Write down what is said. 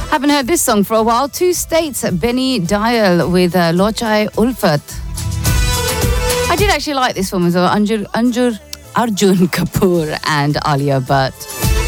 Haven't heard this song for a while. Two States, Benny Dial with Lochai Ulfat. I did actually like this one as well. Arjun Kapoor and Alia Bhatt.